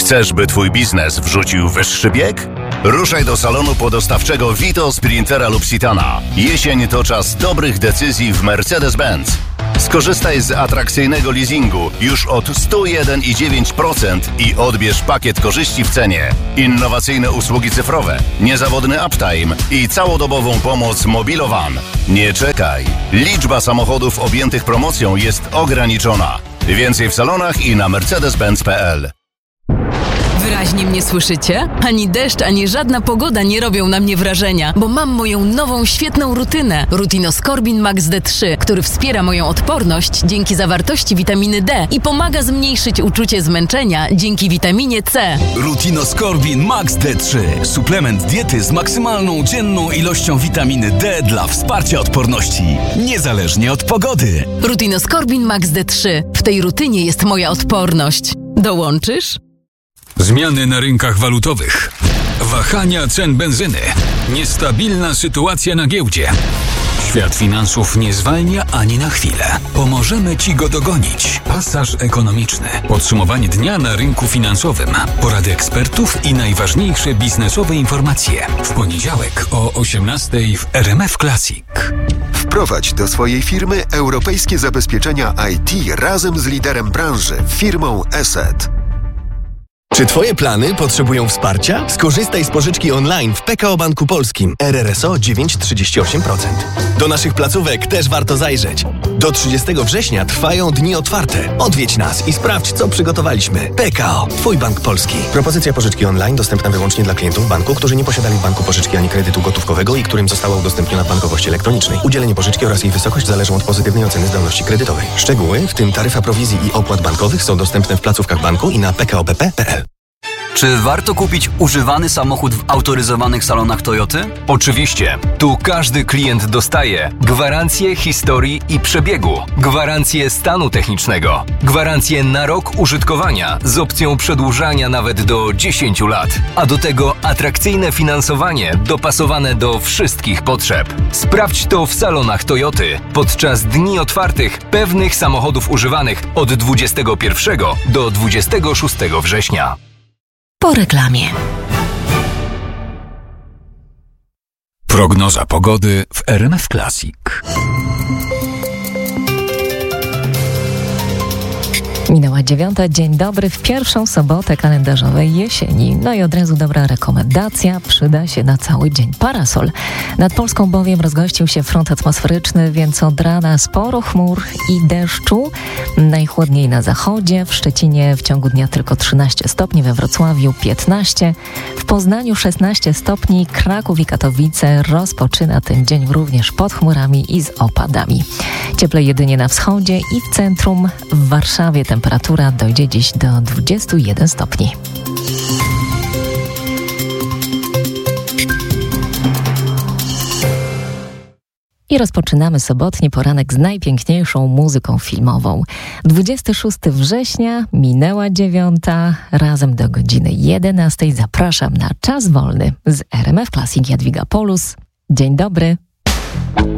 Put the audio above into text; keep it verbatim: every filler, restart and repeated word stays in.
Chcesz, by twój biznes wrzucił wyższy bieg? Ruszaj do salonu podostawczego Vito, Sprintera lub Citana. Jesień to czas dobrych decyzji w Mercedes-Benz. Skorzystaj z atrakcyjnego leasingu już od sto jeden i dziewięć procent i odbierz pakiet korzyści w cenie. Innowacyjne usługi cyfrowe, niezawodny uptime i całodobową pomoc Mobilowan. Nie czekaj. Liczba samochodów objętych promocją jest ograniczona. Więcej w salonach i na mercedes benz kropka p l. Wyraźnie mnie słyszycie? Ani deszcz, ani żadna pogoda nie robią na mnie wrażenia, bo mam moją nową, świetną rutynę. Rutinoskorbin Max D trzy, który wspiera moją odporność dzięki zawartości witaminy D i pomaga zmniejszyć uczucie zmęczenia dzięki witaminie C. Rutinoskorbin Max D trzy. Suplement diety z maksymalną dzienną ilością witaminy D dla wsparcia odporności, niezależnie od pogody. Rutinoskorbin Max D trzy. W tej rutynie jest moja odporność. Dołączysz? Zmiany na rynkach walutowych, wahania cen benzyny, niestabilna sytuacja na giełdzie. Świat finansów nie zwalnia ani na chwilę. Pomożemy Ci go dogonić. Pasaż ekonomiczny. Podsumowanie dnia na rynku finansowym. Porady ekspertów i najważniejsze biznesowe informacje. W poniedziałek o osiemnastej w R M F Classic. Wprowadź do swojej firmy europejskie zabezpieczenia I T razem z liderem branży, firmą Eset. Czy Twoje plany potrzebują wsparcia? Skorzystaj z pożyczki online w P K O Banku Polskim. R R S O dziewięć przecinek trzydzieści osiem procent. Do naszych placówek też warto zajrzeć. Do trzydziestego września trwają dni otwarte. Odwiedź nas i sprawdź, co przygotowaliśmy. P K O. Twój bank polski. Propozycja pożyczki online dostępna wyłącznie dla klientów banku, którzy nie posiadali w banku pożyczki ani kredytu gotówkowego i którym została udostępniona w bankowości elektronicznej. Udzielenie pożyczki oraz jej wysokość zależą od pozytywnej oceny zdolności kredytowej. Szczegóły, w tym taryfa prowizji i opłat bankowych, są dostępne w placówkach banku i na p k o b p kropka p l. Czy warto kupić używany samochód w autoryzowanych salonach Toyoty? Oczywiście. Tu każdy klient dostaje gwarancję historii i przebiegu, gwarancję stanu technicznego, gwarancję na rok użytkowania z opcją przedłużania nawet do dziesięciu lat, a do tego atrakcyjne finansowanie dopasowane do wszystkich potrzeb. Sprawdź to w salonach Toyoty podczas dni otwartych pewnych samochodów używanych od dwudziestego pierwszego do dwudziestego szóstego września. Po reklamie. Prognoza pogody w R M F Classic. Minęła dziewiąta, dzień dobry w pierwszą sobotę kalendarzowej jesieni. No i od razu dobra rekomendacja, przyda się na cały dzień parasol. Nad Polską bowiem rozgościł się front atmosferyczny, więc od rana sporo chmur i deszczu. Najchłodniej na zachodzie, w Szczecinie w ciągu dnia tylko trzynaście stopni, we Wrocławiu piętnaście, w Poznaniu szesnaście stopni, Kraków i Katowice rozpoczyna ten dzień również pod chmurami i z opadami. Cieplej jedynie na wschodzie i w centrum. W Warszawie temperatura dojdzie dziś do dwudziestu jeden stopni. I rozpoczynamy sobotni poranek z najpiękniejszą muzyką filmową. dwudziestego szóstego września, minęła dziewiąta, razem do godziny jedenastej zapraszam na Czas Wolny z R M F Classic. Jadwiga Polus. Dzień dobry.